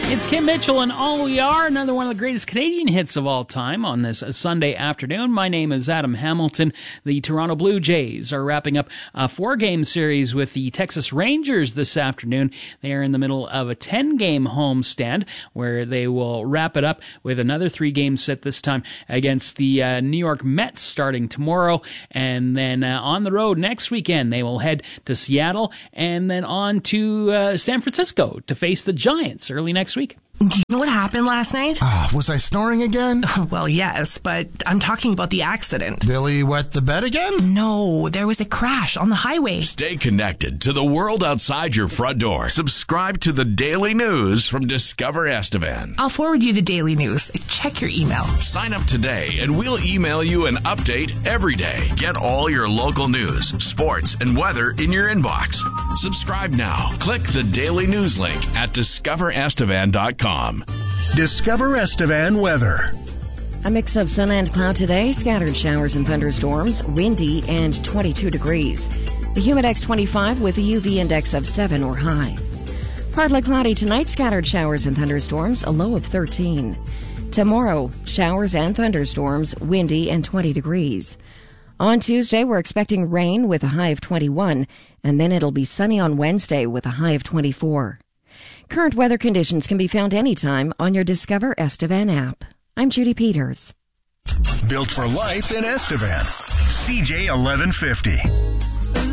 It's Kim Mitchell and All We Are, another one of the greatest Canadian hits of all time on this Sunday afternoon. My name is Adam Hamilton. The Toronto Blue Jays are wrapping up a 4-game series with the Texas Rangers this afternoon. They are in the middle of a 10-game homestand where they will wrap it up with another 3-game set, this time against the New York Mets starting tomorrow. And then on the road next weekend, they will head to Seattle and then on to San Francisco to face the Giants early next week. Do you know what happened last night? Was I snoring again? Well, yes, but I'm talking about the accident. Billy wet the bed again? No, there was a crash on the highway. Stay connected to the world outside your front door. Subscribe to the Daily News from Discover Estevan. I'll forward you the daily news. Check your email. Sign up today and we'll email you an update every day. Get all your local news, sports, and weather in your inbox. Subscribe now. Click the Daily News link at discoverestevan.com. Discover Estevan weather. A mix of sun and cloud today, scattered showers and thunderstorms, windy and 22 degrees. The Humidex 25 with a UV index of 7 or high. Partly cloudy tonight, scattered showers and thunderstorms, a low of 13. Tomorrow, showers and thunderstorms, windy and 20 degrees. On Tuesday, we're expecting rain with a high of 21, and then it'll be sunny on Wednesday with a high of 24. Current weather conditions can be found anytime on your Discover Estevan app. I'm Judy Peters. Built for life in Estevan. CJ 1150.